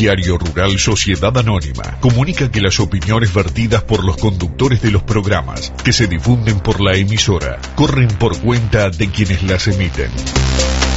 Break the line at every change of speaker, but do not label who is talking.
Diario Rural Sociedad Anónima comunica que las opiniones vertidas por los conductores de los programas que se difunden por la emisora corren por cuenta de quienes las emiten.